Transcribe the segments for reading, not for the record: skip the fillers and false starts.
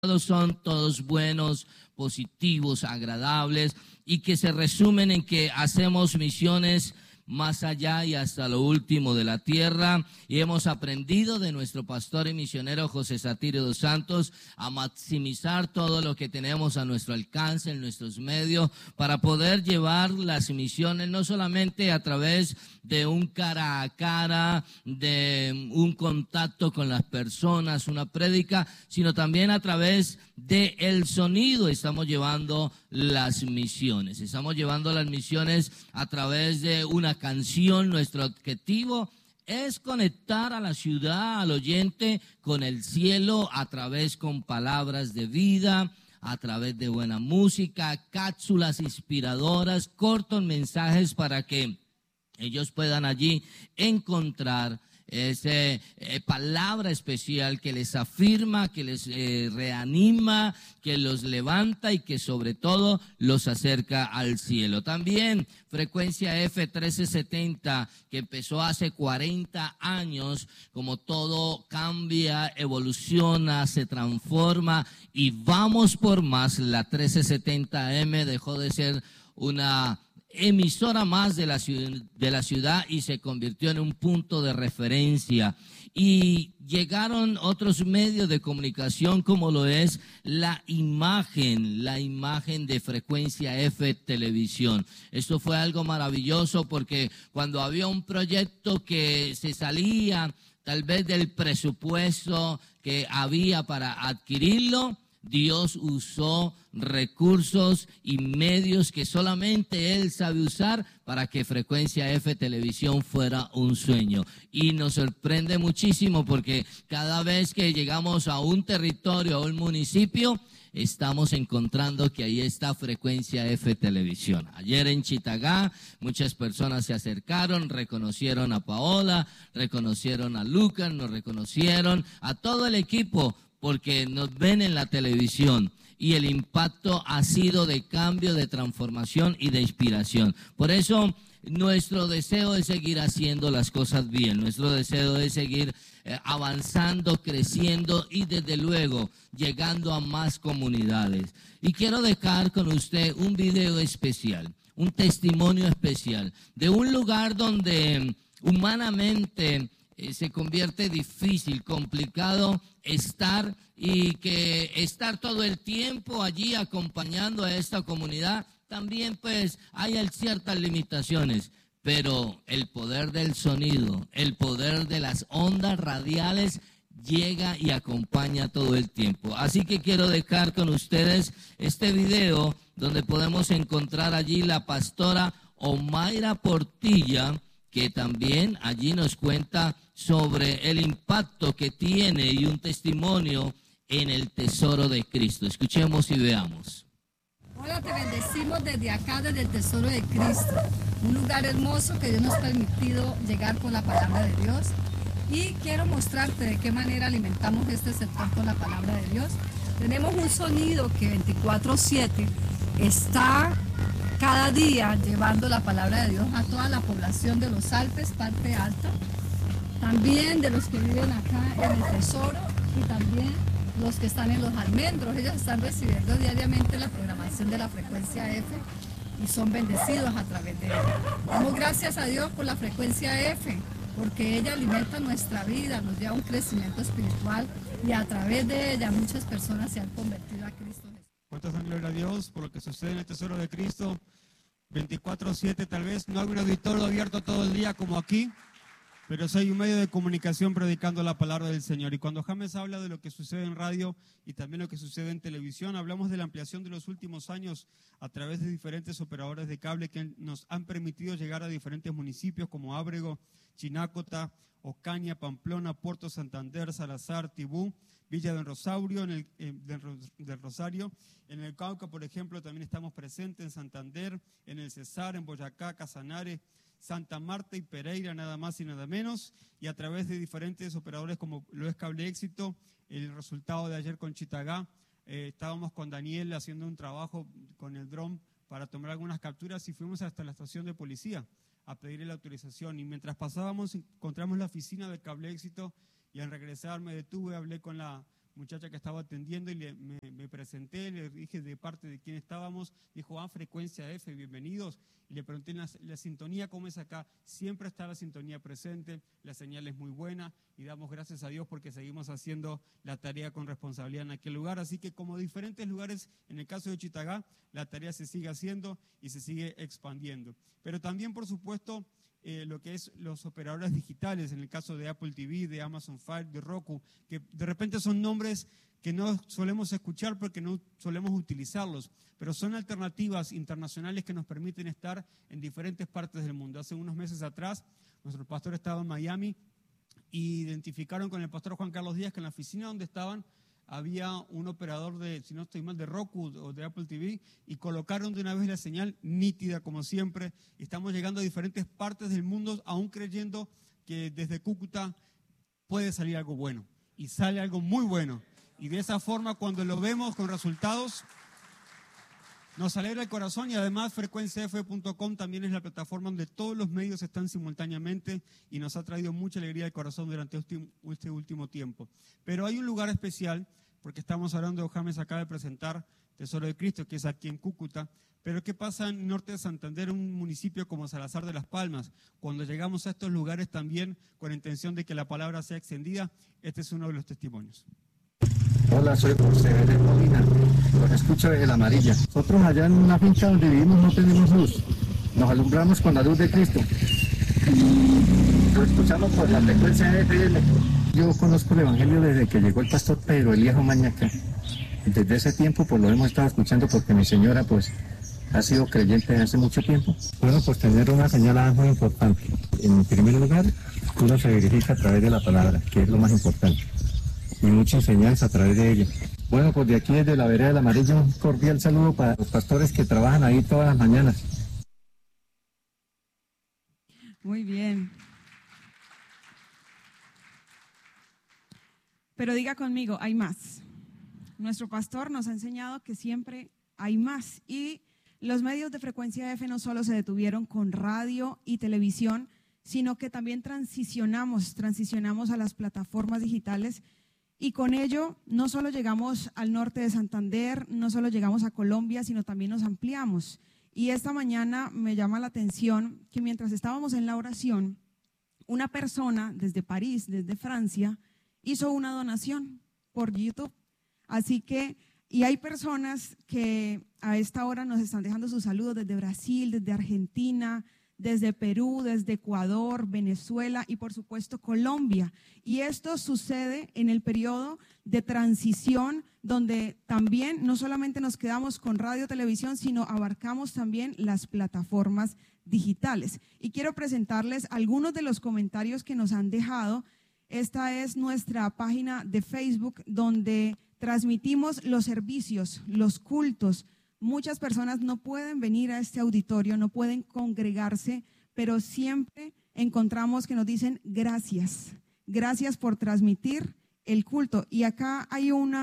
son todos buenos, positivos, agradables y que se resumen en que hacemos misiones más allá y hasta lo último de la tierra, y hemos aprendido de nuestro pastor y misionero José Satirio dos Santos a maximizar todo lo que tenemos a nuestro alcance en nuestros medios para poder llevar las misiones no solamente a través de un cara a cara, de un contacto con las personas, una prédica, sino también a través de el sonido. Estamos llevando las misiones a través de una canción. Nuestro objetivo es conectar a la ciudad, al oyente, con el cielo a través con palabras de vida, a través de buena música, cápsulas inspiradoras, cortos mensajes para que ellos puedan allí encontrar esa palabra especial que les afirma, que les reanima, que los levanta y que sobre todo los acerca al cielo. También Frecuencia F1370, que empezó hace 40 años, como todo cambia, evoluciona, se transforma y vamos por más. La 1370M dejó de ser una emisora más de la ciudad y se convirtió en un punto de referencia, y llegaron otros medios de comunicación como lo es la imagen de Frecuencia F Televisión. Esto fue algo maravilloso porque cuando había un proyecto que se salía tal vez del presupuesto que había para adquirirlo, Dios usó recursos y medios que solamente Él sabe usar para que Frecuencia F Televisión fuera un sueño. Y nos sorprende muchísimo porque cada vez que llegamos a un territorio, a un municipio, estamos encontrando que ahí está Frecuencia F Televisión. Ayer en Chitagá muchas personas se acercaron, reconocieron a Paola, reconocieron a Lucas, nos reconocieron a todo el equipo, porque nos ven en la televisión y el impacto ha sido de cambio, de transformación y de inspiración. Por eso nuestro deseo es seguir haciendo las cosas bien, nuestro deseo es seguir avanzando, creciendo y desde luego llegando a más comunidades. Y quiero dejar con usted un video especial, un testimonio especial de un lugar donde humanamente se convierte difícil, complicado estar, y que estar todo el tiempo allí acompañando a esta comunidad también pues hay ciertas limitaciones, pero el poder del sonido, el poder de las ondas radiales llega y acompaña todo el tiempo. Así que quiero dejar con ustedes este video donde podemos encontrar allí la pastora Omaira Portilla, que también allí nos cuenta sobre el impacto que tiene y un testimonio en el tesoro de Cristo. Escuchemos y veamos. Hola, te bendecimos desde acá, desde el tesoro de Cristo, un lugar hermoso que Dios nos ha permitido llegar con la palabra de Dios. Y quiero mostrarte de qué manera alimentamos este sector con la palabra de Dios. Tenemos un sonido que 24/7 está cada día llevando la palabra de Dios a toda la población de los Alpes, parte alta, también de los que viven acá en el tesoro y también los que están en los almendros. Ellos están recibiendo diariamente la programación de la Frecuencia F y son bendecidos a través de ella. Damos gracias a Dios por la Frecuencia F, porque ella alimenta nuestra vida, nos lleva a un crecimiento espiritual y a través de ella muchas personas se han convertido a Cristo. ¿Cuántos dan gloria a Dios por lo que sucede en el tesoro de Cristo? 24/7, tal vez no hay un auditorio abierto todo el día como aquí, pero sí hay un medio de comunicación predicando la palabra del Señor. Y cuando James habla de lo que sucede en radio y también lo que sucede en televisión, hablamos de la ampliación de los últimos años a través de diferentes operadores de cable que nos han permitido llegar a diferentes municipios como Ábrego, Chinácota, Ocaña, Pamplona, Puerto Santander, Salazar, Tibú, Villa del Rosario, del Rosario. En el Cauca, por ejemplo, también estamos presentes en Santander, en el Cesar, en Boyacá, Casanare, Santa Marta y Pereira, nada más y nada menos, y a través de diferentes operadores como lo es Cable Éxito. El resultado de ayer con Chitagá, estábamos con Daniel haciendo un trabajo con el dron para tomar algunas capturas y fuimos hasta la estación de policía a pedirle la autorización, y mientras pasábamos encontramos la oficina de Cable Éxito y al regresar me detuve, hablé con la muchacha que estaba atendiendo y me presenté, le dije de parte de quién estábamos, dijo, Frecuencia F, bienvenidos. Y le pregunté la sintonía, ¿cómo es acá? Siempre está la sintonía presente, la señal es muy buena y damos gracias a Dios porque seguimos haciendo la tarea con responsabilidad en aquel lugar. Así que como diferentes lugares, en el caso de Chitagá, la tarea se sigue haciendo y se sigue expandiendo. Pero también, por supuesto, lo que es los operadores digitales, en el caso de Apple TV, de Amazon Fire, de Roku, que de repente son nombres que no solemos escuchar porque no solemos utilizarlos, pero son alternativas internacionales que nos permiten estar en diferentes partes del mundo. Hace unos meses atrás, nuestro pastor estaba en Miami y identificaron con el pastor Juan Carlos Díaz que en la oficina donde estaban había un operador de, si no estoy mal, de Roku o de Apple TV, y colocaron de una vez la señal nítida, como siempre. Estamos llegando a diferentes partes del mundo, aún creyendo que desde Cúcuta puede salir algo bueno, y sale algo muy bueno. Y de esa forma, cuando lo vemos con resultados, nos alegra el corazón. Y además frecuenciaf.com también es la plataforma donde todos los medios están simultáneamente y nos ha traído mucha alegría al corazón durante este último tiempo. Pero hay un lugar especial, porque estamos hablando, James acaba de presentar Tesoro de Cristo, que es aquí en Cúcuta. Pero ¿qué pasa en norte de Santander, un municipio como Salazar de las Palmas? Cuando llegamos a estos lugares también con la intención de que la palabra sea extendida, este es uno de los testimonios. Hola, soy José Vélez Molina, los escucho desde La Amarilla. Nosotros allá en una finca donde vivimos no tenemos luz, nos alumbramos con la luz de Cristo y lo escuchamos por la frecuencia de FM. Yo conozco el Evangelio desde que llegó el pastor Pedro Eliejo Mañaca. Desde ese tiempo pues lo hemos estado escuchando porque mi señora pues ha sido creyente desde hace mucho tiempo. Bueno, pues tener una señal es muy importante. En primer lugar, uno se verifica a través de la palabra, que es lo más importante, y mucha enseñanza a través de ella. Bueno, pues de aquí desde la vereda del Amarillo, un cordial saludo para los pastores que trabajan ahí todas las mañanas. Muy bien. Pero diga conmigo, hay más. Nuestro pastor nos ha enseñado que siempre hay más. Y los medios de Frecuencia F no solo se detuvieron con radio y televisión, sino que también transicionamos a las plataformas digitales. Y con ello no solo llegamos al norte de Santander, no solo llegamos a Colombia, sino también nos ampliamos. Y esta mañana me llama la atención que mientras estábamos en la oración, una persona desde París, desde Francia, hizo una donación por YouTube. Así que, y hay personas que a esta hora nos están dejando sus saludos desde Brasil, desde Argentina, desde Perú, desde Ecuador, Venezuela y por supuesto Colombia. Y esto sucede en el periodo de transición donde también no solamente nos quedamos con radio, televisión, sino abarcamos también las plataformas digitales. Y quiero presentarles algunos de los comentarios que nos han dejado. Esta es nuestra página de Facebook donde transmitimos los servicios, los cultos. Muchas personas no pueden venir a este auditorio, no pueden congregarse, pero siempre encontramos que nos dicen gracias, gracias por transmitir el culto. Y acá hay un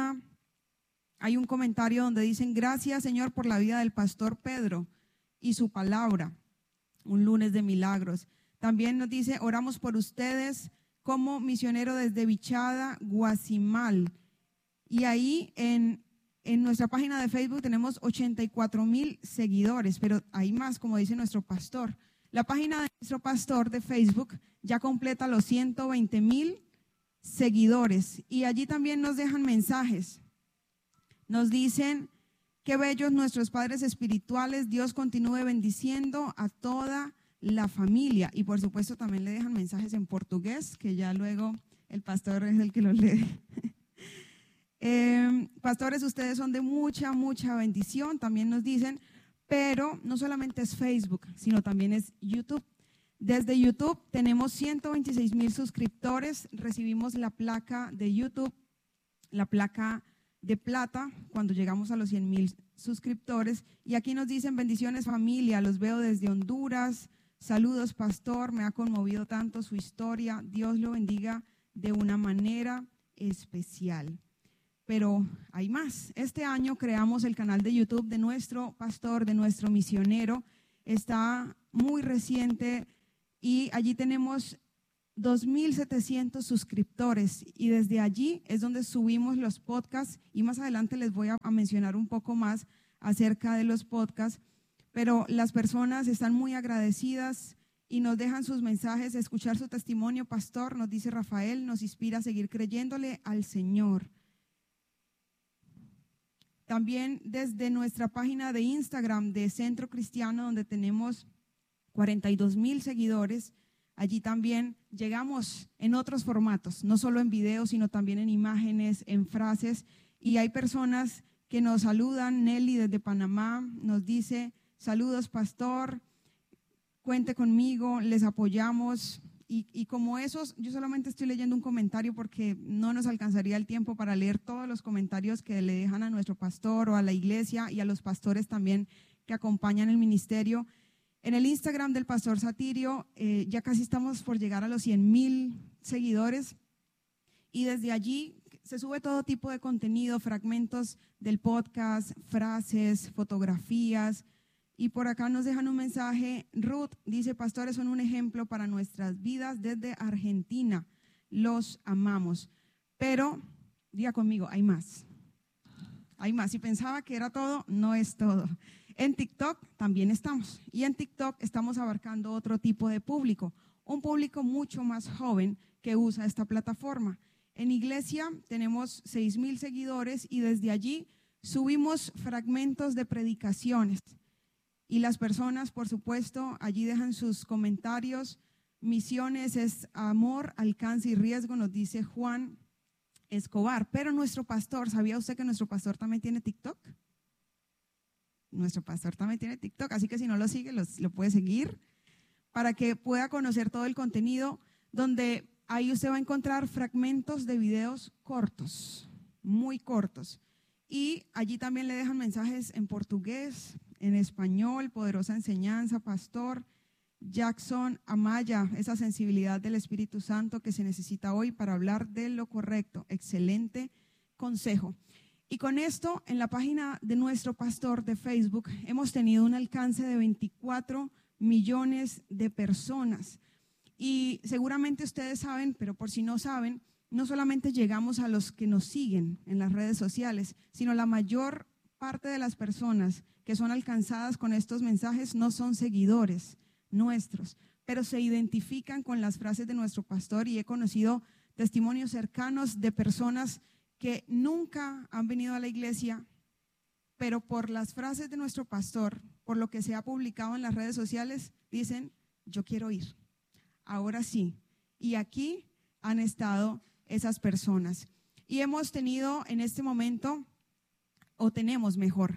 comentario donde dicen gracias, Señor, por la vida del pastor Pedro y su palabra, un lunes de milagros. También nos dice, oramos por ustedes como misionero desde Vichada, Guasimal. Y ahí en nuestra página de Facebook tenemos 84,000 seguidores, pero hay más, como dice nuestro pastor. La página de nuestro pastor de Facebook ya completa los 120,000 seguidores y allí también nos dejan mensajes. Nos dicen, qué bellos nuestros padres espirituales, Dios continúe bendiciendo a toda la familia. Y por supuesto también le dejan mensajes en portugués, que ya luego el pastor es el que los lee. Pastores, ustedes son de mucha bendición, también nos dicen, pero no solamente es Facebook, sino también es YouTube. Desde YouTube tenemos 126,000 suscriptores, recibimos la placa de YouTube, la placa de plata cuando llegamos a los 100,000 suscriptores. Y aquí nos dicen, bendiciones familia, los veo desde Honduras, saludos pastor, me ha conmovido tanto su historia, Dios lo bendiga de una manera especial. Pero hay más. Este año creamos el canal de YouTube de nuestro pastor, de nuestro misionero. Está muy reciente y allí tenemos 2.700 suscriptores y desde allí es donde subimos los podcasts y más adelante les voy a mencionar un poco más acerca de los podcasts, pero las personas están muy agradecidas y nos dejan sus mensajes, escuchar su testimonio. Pastor, nos dice Rafael, nos inspira a seguir creyéndole al Señor. También desde nuestra página de Instagram de Centro Cristiano, donde tenemos 42,000 seguidores, allí también llegamos en otros formatos, no solo en videos, sino también en imágenes, en frases, y hay personas que nos saludan. Nelly desde Panamá nos dice: saludos, pastor, cuente conmigo, les apoyamos. Y como esos, yo solamente estoy leyendo un comentario porque no nos alcanzaría el tiempo para leer todos los comentarios que le dejan a nuestro pastor o a la iglesia y a los pastores también que acompañan el ministerio. En el Instagram del Pastor Satirio ya casi estamos por llegar a los 100,000 seguidores y desde allí se sube todo tipo de contenido, fragmentos del podcast, frases, fotografías. Y por acá nos dejan un mensaje. Ruth dice: pastores son un ejemplo para nuestras vidas desde Argentina. Los amamos. Pero, diga conmigo, hay más. Hay más. Si pensaba que era todo, no es todo. En TikTok también estamos. Y en TikTok estamos abarcando otro tipo de público. Un público mucho más joven que usa esta plataforma. En iglesia tenemos 6,000 seguidores y desde allí subimos fragmentos de predicaciones. Y las personas, por supuesto, allí dejan sus comentarios. Misiones es amor, alcance y riesgo, nos dice Juan Escobar. Pero nuestro pastor, ¿sabía usted que nuestro pastor también tiene TikTok? Nuestro pastor también tiene TikTok, así que si no lo sigue, lo puede seguir para que pueda conocer todo el contenido, donde ahí usted va a encontrar fragmentos de videos cortos, muy cortos. Y allí también le dejan mensajes en portugués, en español, poderosa enseñanza, pastor. Jackson Amaya, esa sensibilidad del Espíritu Santo que se necesita hoy para hablar de lo correcto. Excelente consejo. Y con esto, en la página de nuestro pastor de Facebook, hemos tenido un alcance de 24 millones de personas. Y seguramente ustedes saben, pero por si no saben, no solamente llegamos a los que nos siguen en las redes sociales, sino la mayor parte de las personas que son alcanzadas con estos mensajes no son seguidores nuestros, pero se identifican con las frases de nuestro pastor y he conocido testimonios cercanos de personas que nunca han venido a la iglesia, pero por las frases de nuestro pastor, por lo que se ha publicado en las redes sociales, dicen: yo quiero ir, ahora sí. Y aquí han estado esas personas. Y hemos tenido en este momento, o tenemos mejor,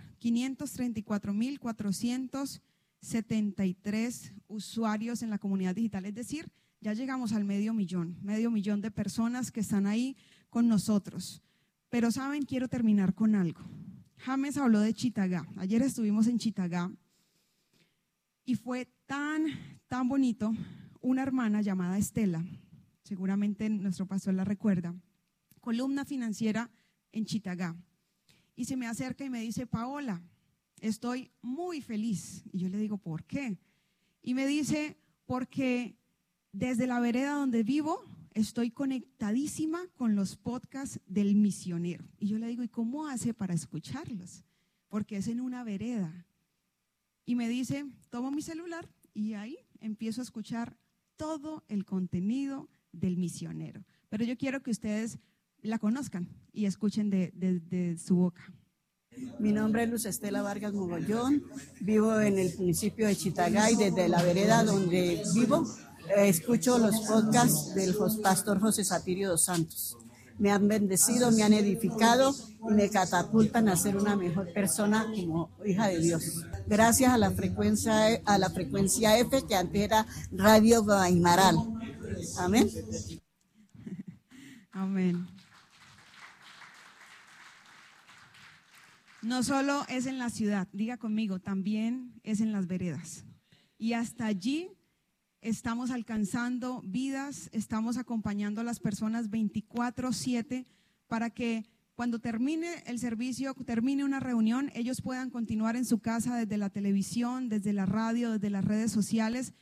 534,473 usuarios en la comunidad digital, es decir, ya llegamos al medio millón de personas que están ahí con nosotros. Pero saben, quiero terminar con algo. James habló de Chitagá. Ayer estuvimos en Chitagá y fue tan bonito. Una hermana llamada Estela, seguramente nuestro pastor la recuerda, columna financiera en Chitagá. Y se me acerca y me dice: Paola, estoy muy feliz. Y yo le digo: ¿por qué? Y me dice: porque desde la vereda donde vivo estoy conectadísima con los podcasts del misionero. Y yo le digo: ¿y cómo hace para escucharlos? Porque es en una vereda. Y me dice: tomo mi celular y ahí empiezo a escuchar todo el contenido del misionero. Pero yo quiero que ustedes la conozcan y escuchen de su boca. Mi nombre es Luz Estela Vargas Mogollón, vivo en el municipio de Chitagá y desde la vereda donde vivo escucho los podcasts del pastor José Satirio dos Santos. Me han bendecido, me han edificado y me catapultan a ser una mejor persona como hija de Dios. Gracias a la frecuencia F, que antes era Radio Guaymaral. Amén. Amén. No solo es en la ciudad, diga conmigo, también es en las veredas. Y hasta allí estamos alcanzando vidas, estamos acompañando a las personas 24/7 para que cuando termine el servicio, termine una reunión, ellos puedan continuar en su casa desde la televisión, desde la radio, desde las redes sociales,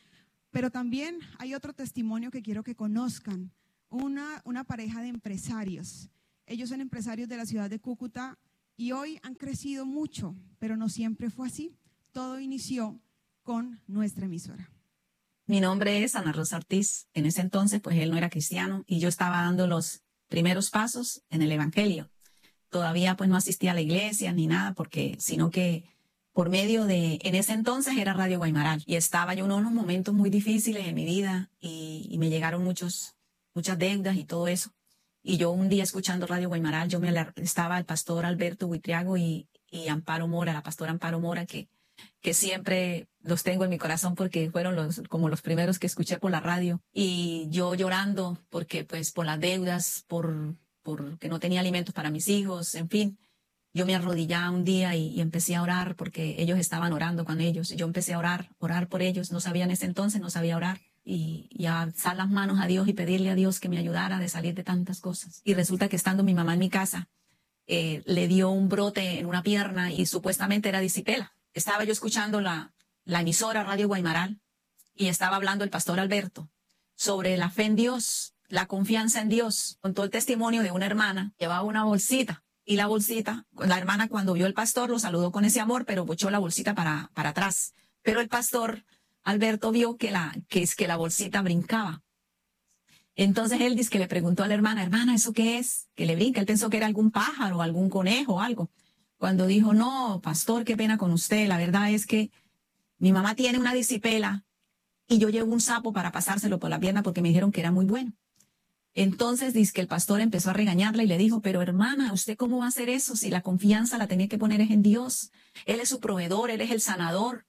Pero también hay otro testimonio que quiero que conozcan, una pareja de empresarios. Ellos son empresarios de la ciudad de Cúcuta y hoy han crecido mucho, pero no siempre fue así. Todo inició con nuestra emisora. Mi nombre es Ana Rosa Ortiz. En ese entonces, pues él no era cristiano y yo estaba dando los primeros pasos en el evangelio. Todavía pues no asistía a la iglesia ni nada, sino que por medio de, en ese entonces era Radio Guaymaral y estaba yo en unos momentos muy difíciles en mi vida y me llegaron muchas deudas y todo eso. Y yo un día escuchando Radio Guaymaral, estaba el pastor Alberto Buitriago y Amparo Mora, la pastora Amparo Mora, que siempre los tengo en mi corazón porque fueron como los primeros que escuché por la radio. Y yo llorando porque pues por las deudas, porque no tenía alimentos para mis hijos, en fin. Yo me arrodillaba un día y empecé a orar porque ellos estaban orando con ellos. Yo empecé a orar por ellos. No sabía en ese entonces, no sabía orar. Y a alzar las manos a Dios y pedirle a Dios que me ayudara a salir de tantas cosas. Y resulta que estando mi mamá en mi casa, le dio un brote en una pierna y supuestamente era disipela. Estaba yo escuchando la emisora Radio Guaymaral y estaba hablando el pastor Alberto sobre la fe en Dios, la confianza en Dios. Contó el testimonio de una hermana, llevaba una bolsita. Y la bolsita, la hermana cuando vio al pastor lo saludó con ese amor, pero echó la bolsita para atrás. Pero el pastor Alberto vio que la bolsita brincaba. Entonces él dice que le preguntó a la hermana, ¿eso qué es? Que le brinca. Él pensó que era algún pájaro, algún conejo o algo. Cuando dijo, no, pastor, qué pena con usted. La verdad es que mi mamá tiene una disipela y yo llevo un sapo para pasárselo por la pierna porque me dijeron que era muy bueno. Entonces dice que el pastor empezó a regañarla y le dijo, pero hermana, ¿usted cómo va a hacer eso si la confianza la tenía que poner es en Dios? Él es su proveedor, Él es el sanador.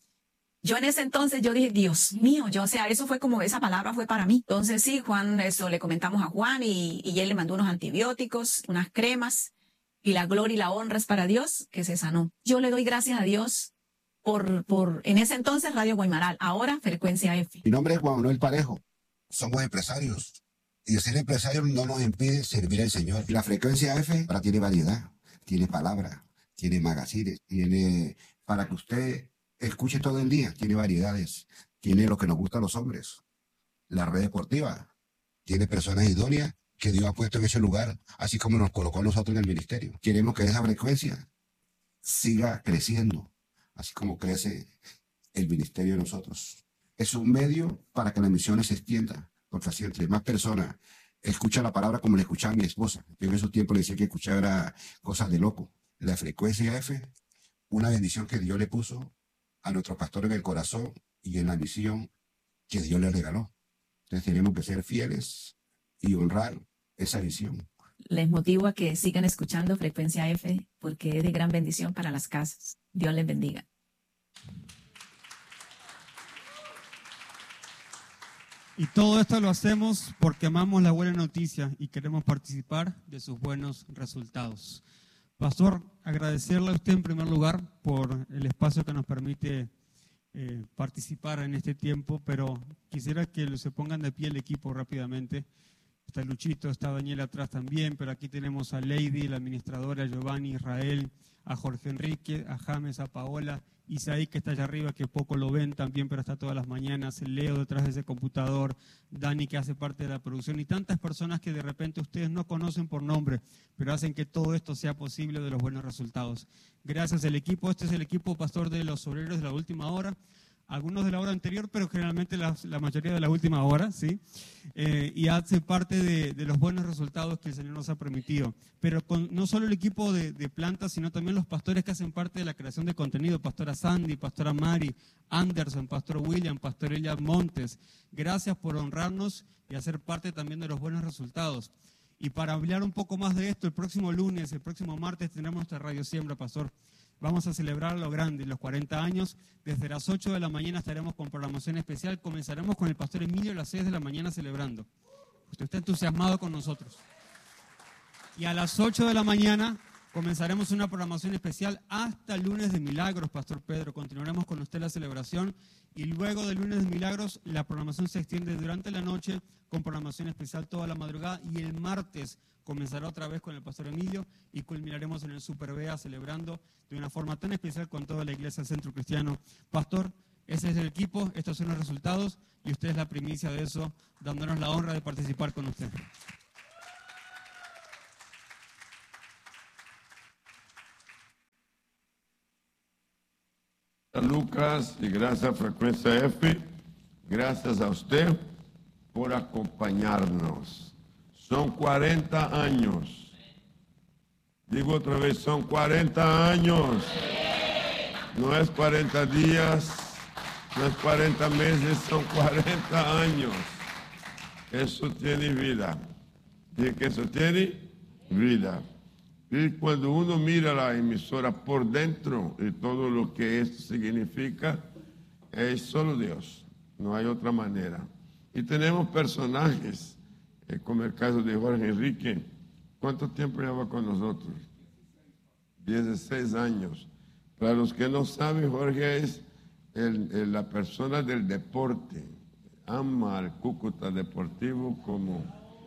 Yo en ese entonces yo dije, Dios mío, eso fue como, esa palabra fue para mí. Entonces sí, eso le comentamos a Juan y él le mandó unos antibióticos, unas cremas y la gloria y la honra es para Dios que se sanó. Yo le doy gracias a Dios por en ese entonces Radio Guaymaral, ahora Frecuencia F. Mi nombre es Juan Manuel Parejo, somos empresarios. Y ser empresario no nos impide servir al Señor. La Frecuencia F ahora tiene variedad, tiene palabra, tiene magazines, tiene para que usted escuche todo el día, tiene variedades, tiene lo que nos gusta a los hombres. La red deportiva tiene personas idóneas que Dios ha puesto en ese lugar, así como nos colocó a nosotros en el ministerio. Queremos que esa frecuencia siga creciendo, así como crece el ministerio de nosotros. Es un medio para que las misiones se extiendan. Porque así entre más personas escuchan la palabra como le escuchaba a mi esposa. Yo en esos tiempos le decía que escuchara cosas de loco. La Frecuencia F, una bendición que Dios le puso a nuestro pastor en el corazón y en la misión que Dios le regaló. Entonces tenemos que ser fieles y honrar esa visión. Les motivo a que sigan escuchando Frecuencia F porque es de gran bendición para las casas. Dios les bendiga. Y todo esto lo hacemos porque amamos la buena noticia y queremos participar de sus buenos resultados. Pastor, agradecerle a usted en primer lugar por el espacio que nos permite participar en este tiempo, pero quisiera que se pongan de pie el equipo rápidamente. Está Luchito, está Daniel atrás también, pero aquí tenemos a Lady, la administradora, a Giovanni, Israel, a Jorge Enrique, a James, a Paola, Isaí que está allá arriba, que poco lo ven también, pero está todas las mañanas, Leo detrás de ese computador, Dani que hace parte de la producción y tantas personas que de repente ustedes no conocen por nombre, pero hacen que todo esto sea posible de los buenos resultados. Gracias al equipo, este es el equipo pastor de los obreros de la última hora. Algunos de la hora anterior, pero generalmente la mayoría de la última hora, ¿sí? Y hace parte de los buenos resultados que el Señor nos ha permitido. Pero no solo el equipo de plantas, sino también los pastores que hacen parte de la creación de contenido, pastora Sandy, pastora Mari, Anderson, pastor William, pastor Elia Montes. Gracias por honrarnos y hacer parte también de los buenos resultados. Y para hablar un poco más de esto, el próximo lunes, el próximo martes tendremos nuestra Radio Siembra, pastor. Vamos a celebrar lo grande, los 40 años. Desde las 8 de la mañana estaremos con programación especial. Comenzaremos con el pastor Emilio a las 6 de la mañana celebrando. Usted está entusiasmado con nosotros. Y a las 8 de la mañana comenzaremos una programación especial hasta el lunes de Milagros, pastor Pedro. Continuaremos con usted la celebración. Y luego del lunes de Milagros, la programación se extiende durante la noche con programación especial toda la madrugada. Y el martes comenzará otra vez con el pastor Emilio y culminaremos en el Super Bea celebrando de una forma tan especial con toda la iglesia del Centro Cristiano. Pastor, Ese es el equipo, estos son los resultados y usted es la primicia de eso, dándonos la honra de participar con usted. Lucas, y gracias a Frecuencia F, gracias a usted por acompañarnos. Son 40 años. Digo otra vez, son 40 años. No es 40 días, no es 40 meses, son 40 años. Eso tiene vida. ¿Y que eso tiene? Vida. Y cuando uno mira la emisora por dentro y todo lo que esto significa, es solo Dios, no hay otra manera. Y tenemos personajes, como el caso de Jorge Enrique. ¿Cuánto tiempo lleva con nosotros? 16 años. Para los que no saben, Jorge es la persona del deporte. Ama al Cúcuta Deportivo como...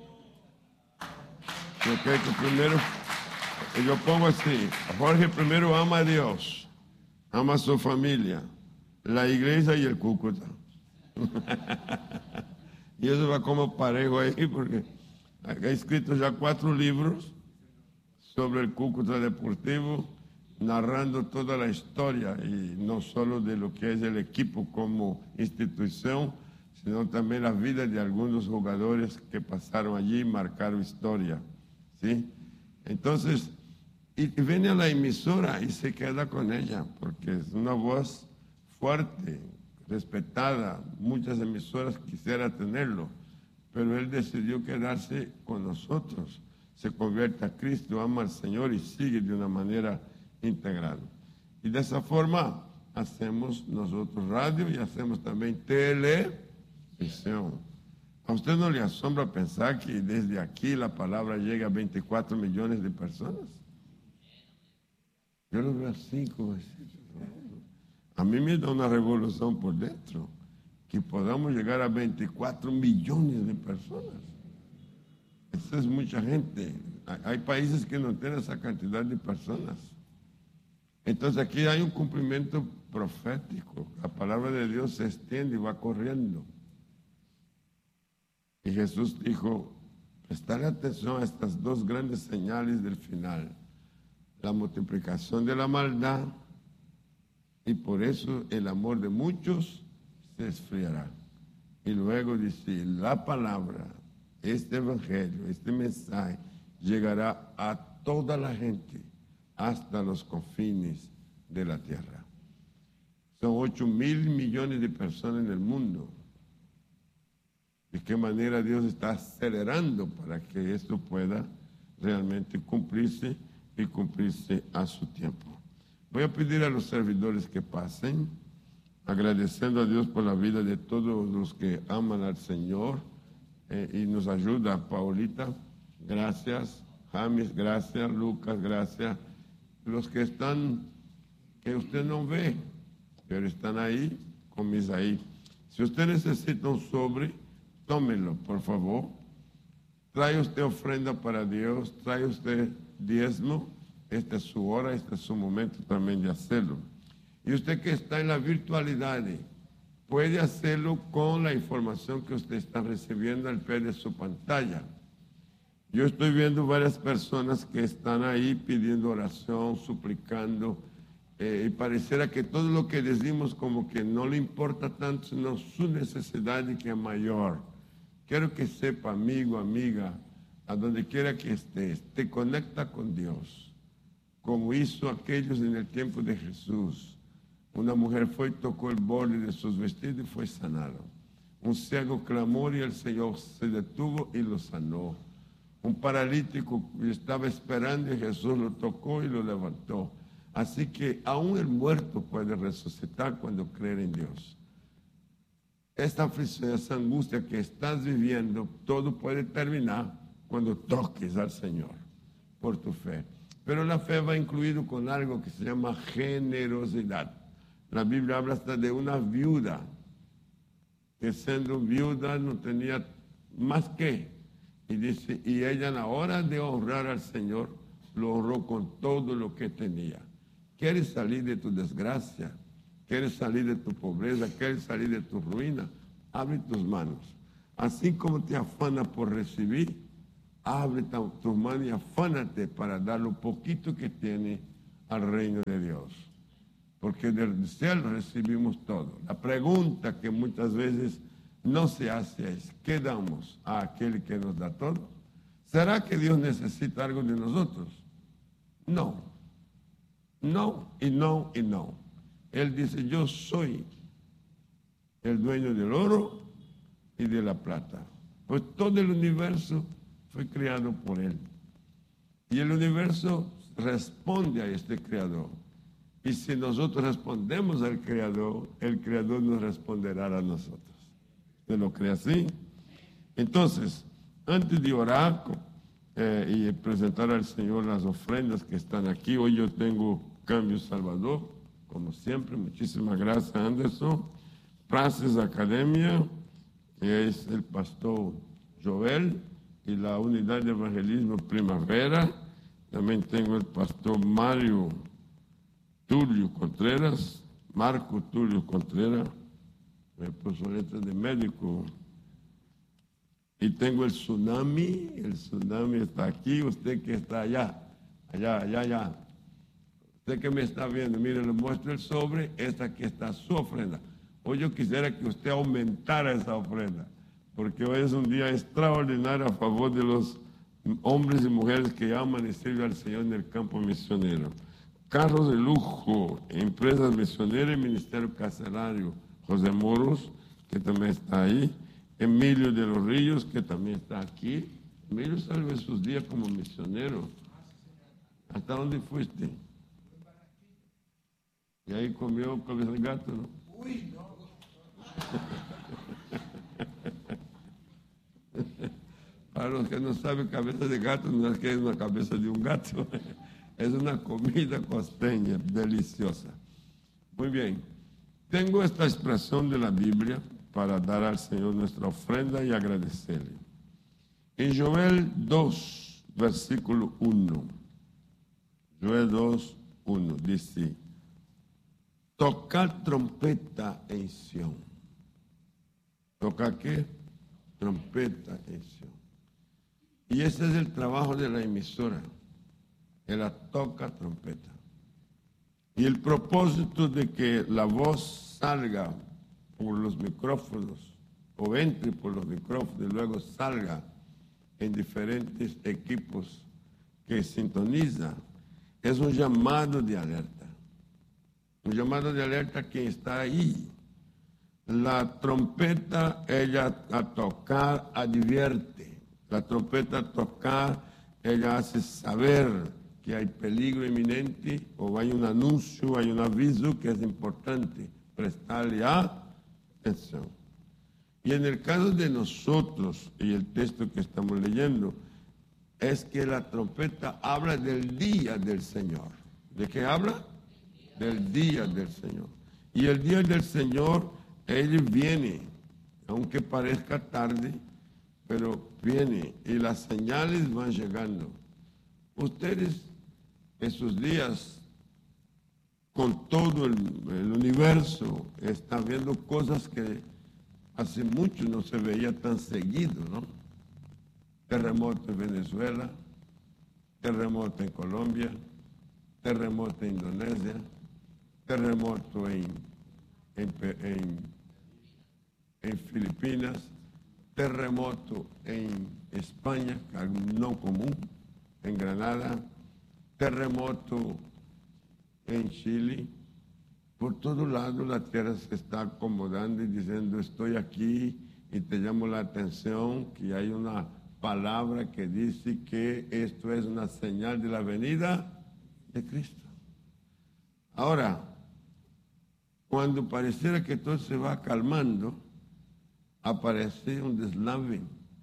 Yo creo que primero... Yo pongo así, Jorge primero ama a Dios, ama a su familia, la iglesia y el Cúcuta. Y eso va como parejo ahí, porque ha escrito ya 4 libros sobre el Cúcuta Deportivo, narrando toda la historia, y no solo de lo que es el equipo como institución, sino también la vida de algunos jugadores que pasaron allí y marcaron historia, ¿sí? Entonces, y viene a la emisora y se queda con ella, porque es una voz fuerte, respetada. Muchas emisoras quisieran tenerlo, pero él decidió quedarse con nosotros. Se convierte a Cristo, ama al Señor y sigue de una manera integral. Y de esa forma hacemos nosotros radio y hacemos también televisión. ¿A usted no le asombra pensar que desde aquí la palabra llega a 24 millones de personas? Yo lo veo así, como así. A mí me da una revolución por dentro, que podamos llegar a 24 millones de personas. Eso es mucha gente. Hay países que no tienen esa cantidad de personas. Entonces aquí hay un cumplimiento profético. La palabra de Dios se extiende y va corriendo. Y Jesús dijo, prestar atención a estas 2 grandes señales del final. La multiplicación de la maldad, y por eso el amor de muchos se esfriará. Y luego dice, la palabra, este evangelio, este mensaje, llegará a toda la gente, hasta los confines de la tierra. Son 8.000 millones de personas en el mundo. ¿De qué manera Dios está acelerando para que esto pueda realmente cumplirse y cumplirse a su tiempo? Voy a pedir a los servidores que pasen, agradeciendo a Dios por la vida de todos los que aman al Señor y nos ayuda. Paulita, gracias. James, gracias. Lucas, gracias. Los que están, que usted no ve, pero están ahí, con Misaí. Si usted necesita un sobre, tómelo, por favor. Trae usted ofrenda para Dios, trae usted diezmo. Esta es su hora, este es su momento también de hacerlo. Y usted que está en la virtualidad, puede hacerlo con la información que usted está recibiendo al pie de su pantalla. Yo estoy viendo varias personas que están ahí pidiendo oración, suplicando, y pareciera que todo lo que decimos como que no le importa tanto, sino su necesidad que es mayor. Quiero que sepa, amigo, amiga, a donde quiera que estés, te conecta con Dios, como hizo aquellos en el tiempo de Jesús. Una mujer fue y tocó el borde de sus vestidos y fue sanado. Un ciego clamó y el Señor se detuvo y lo sanó. Un paralítico estaba esperando y Jesús lo tocó y lo levantó. Así que aún el muerto puede resucitar cuando cree en Dios. Esta aflicción, esa angustia que estás viviendo, todo puede terminar cuando toques al Señor por tu fe. Pero la fe va incluido con algo que se llama generosidad. La Biblia habla hasta de una viuda, que siendo viuda no tenía más que. Y dice, y ella en la hora de honrar al Señor, lo honró con todo lo que tenía. ¿Quieres salir de tu desgracia? quieres salir de tu pobreza, quieres salir de tu ruina, abre tus manos. Así como te afana por recibir, abre tus manos y afánate para dar lo poquito que tiene al reino de Dios. Porque del cielo recibimos todo. La pregunta que muchas veces no se hace es, ¿qué damos a aquel que nos da todo? ¿Será que Dios necesita algo de nosotros? No. No y no y no. Él dice, yo soy el dueño del oro y de la plata. Pues todo el universo fue creado por Él. Y el universo responde a este Creador. Y si nosotros respondemos al Creador, el Creador nos responderá a nosotros. ¿Usted lo cree así? Entonces, antes de orar y presentar al Señor las ofrendas que están aquí, hoy yo tengo Cambio Salvador, como siempre. Muchísimas gracias, Anderson. Praxis Academia, que es el pastor Joel, y la unidad de evangelismo Primavera. También tengo el pastor Mario Tulio Contreras, Marco Tulio Contreras, me puso letras de médico. Y tengo el Tsunami está aquí, usted que está allá. Usted que me está viendo, mire, le muestro el sobre, esta aquí está su ofrenda. Hoy yo quisiera que usted aumentara esa ofrenda, porque hoy es un día extraordinario a favor de los hombres y mujeres que aman y sirven al Señor en el campo misionero. Carros de lujo, empresas misioneras y ministerio carcelario. José Moros, que también está ahí. Emilio de los Ríos, que también está aquí. Emilio salve sus días como misionero. ¿Hasta dónde fuiste? Y ahí comió cabeza de gato, ¿no? Uy, no. Para los que no saben, cabeza de gato no es que es una cabeza de un gato. Es una comida costeña deliciosa. Muy bien. Tengo esta expresión de la Biblia para dar al Señor nuestra ofrenda y agradecerle. En Joel 2, versículo 1. Joel 2, 1 dice, tocar trompeta en Sión. ¿Tocar qué? Trompeta en Sión. Y ese es el trabajo de la emisora. Que la toca trompeta. Y el propósito de que la voz salga por los micrófonos o entre por los micrófonos y luego salga en diferentes equipos que sintoniza es un llamado de alerta. Un llamado de alerta a quien está ahí. La trompeta, ella a tocar advierte. La trompeta a tocar, ella hace saber que hay peligro inminente o hay un anuncio, hay un aviso que es importante prestarle atención. Y en el caso de nosotros, y el texto que estamos leyendo, es que la trompeta habla del día del Señor. ¿De qué habla? Del día del Señor. Y el día del Señor, Él viene, aunque parezca tarde, pero viene y las señales van llegando. Ustedes, esos días, con todo el universo, están viendo cosas que hace mucho no se veía tan seguido, ¿no? Terremoto en Venezuela, terremoto en Colombia, terremoto en Indonesia, terremoto en Filipinas, terremoto en España, no común, en Granada, terremoto en Chile. Por todo lado la tierra se está acomodando y diciendo, estoy aquí y te llamo la atención que hay una palabra que dice que esto es una señal de la venida de Cristo. Ahora, cuando pareciera que todo se va calmando, aparece un deslave,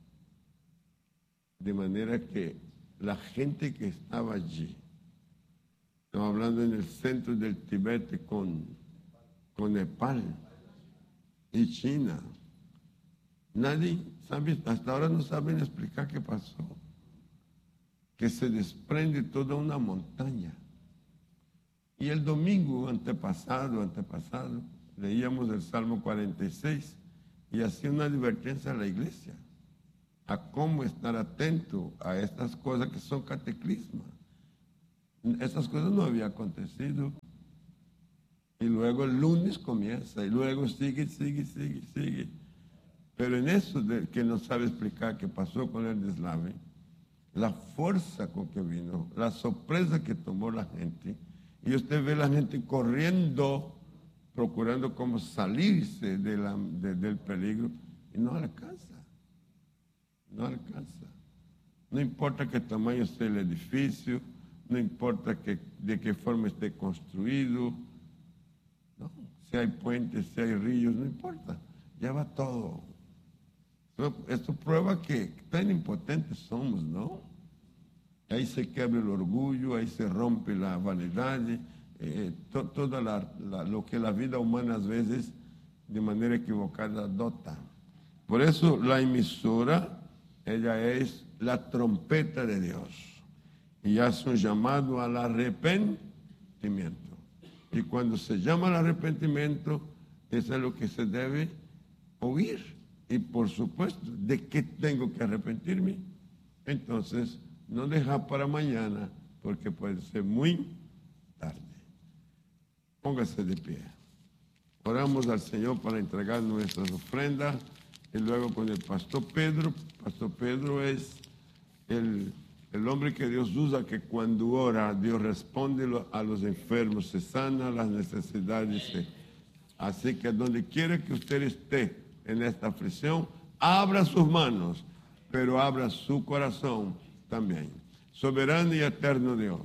de manera que la gente que estaba allí, estamos hablando en el centro del Tíbet con Nepal y China, nadie sabe, hasta ahora no saben explicar qué pasó, que se desprende toda una montaña Y el domingo antepasado, leíamos el Salmo 46 y hacía una advertencia a la iglesia a cómo estar atento a estas cosas que son cataclismas. Estas cosas no habían acontecido. Y luego el lunes comienza y luego sigue. Pero en eso de que no sabe explicar qué pasó con el deslave, la fuerza con que vino, la sorpresa que tomó la gente, y usted ve la gente corriendo, procurando cómo salirse del peligro, y no alcanza. No alcanza. No importa qué tamaño sea el edificio, no importa de qué forma esté construido, no, si hay puentes, si hay ríos, no importa, ya va todo. Esto prueba que tan impotentes somos, ¿no? Ahí se quebra el orgullo, ahí se rompe la vanidad, todo lo que la vida humana a veces de manera equivocada adopta. Por eso la emisora, ella es la trompeta de Dios y hace un llamado al arrepentimiento. Y cuando se llama al arrepentimiento, eso es lo que se debe oír. Y por supuesto, ¿de qué tengo que arrepentirme? Entonces, no dejar para mañana, porque puede ser muy tarde. Póngase de pie. Oramos al Señor para entregar nuestras ofrendas y luego con el pastor Pedro. Pastor Pedro es el hombre que Dios usa, que cuando ora, Dios responde a los enfermos, se sana las necesidades. Así que donde quiera que usted esté en esta aflicción, abra sus manos, pero abra su corazón también. Soberano y eterno Dios,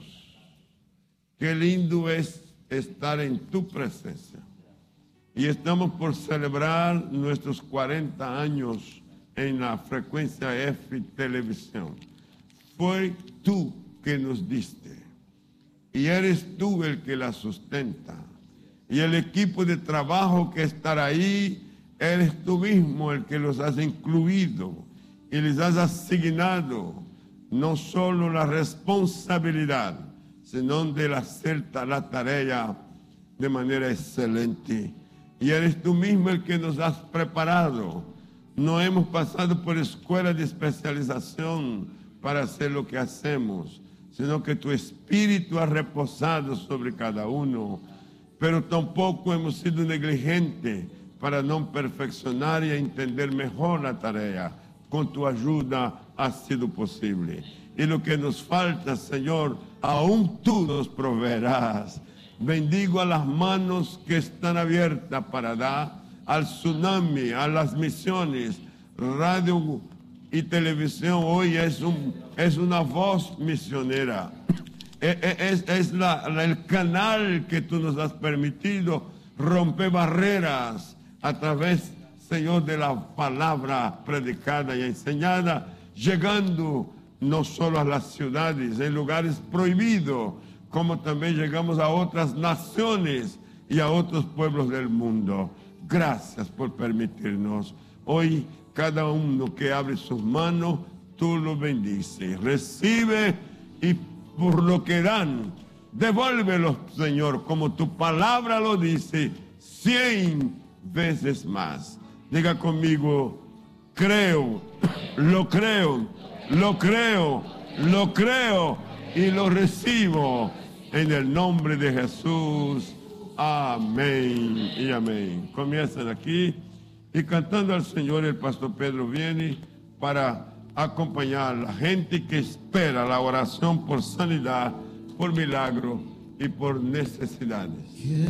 qué lindo es estar en tu presencia. Y estamos por celebrar nuestros 40 años en la frecuencia F Televisión. Fue tú que nos diste y eres tú el que la sustenta. Y el equipo de trabajo que estará ahí, eres tú mismo el que los has incluido y les has asignado no solo la responsabilidad, sino de hacer la tarea de manera excelente. Y eres tú mismo el que nos has preparado. No hemos pasado por escuela de especialización para hacer lo que hacemos, sino que tu espíritu ha reposado sobre cada uno. Pero tampoco hemos sido negligentes para no perfeccionar y entender mejor la tarea. Con tu ayuda ha sido posible. Y lo que nos falta, Señor, aún tú nos proveerás. Bendigo a las manos que están abiertas para dar al tsunami, a las misiones. Radio y televisión hoy es una voz misionera. Es el canal que tú nos has permitido romper barreras a través, Señor, de la palabra predicada y enseñada, llegando no solo a las ciudades, en lugares prohibidos, como también llegamos a otras naciones y a otros pueblos del mundo. Gracias por permitirnos. Hoy, cada uno que abre sus manos, tú lo bendices. Recibe y por lo que dan, devuélvelo, Señor, como tu palabra lo dice, 100 veces más. Diga conmigo, creo, lo creo, lo creo, lo creo y lo recibo en el nombre de Jesús. Amén y amén. Comienzan aquí y cantando al Señor, el pastor Pedro viene para acompañar a la gente que espera la oración por sanidad, por milagro y por necesidades.